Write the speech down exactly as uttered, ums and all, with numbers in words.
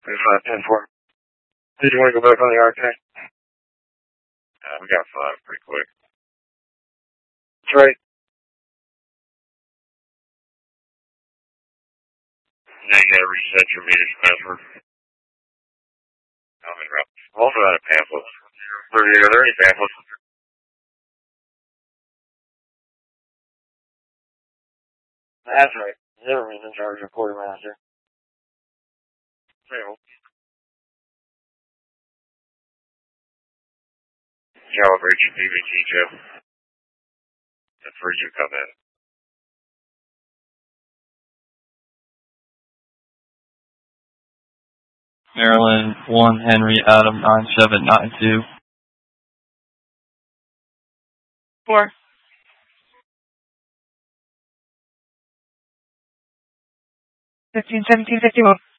There's five ten four. Did you want to go back on the arcade? Uh, we got five pretty quick. That's right. Now you gotta reset your meter's password. I'm interrupt. I'm also out of pamphlets. Are there any pamphlets? That's right. Zimmerman's in charge of quartermaster. Hey, well. Calibrate your P V T chip. That's where you come in. Maryland, one Henry Adam nine seven nine two. Four. Fifteen seventeen fifty one.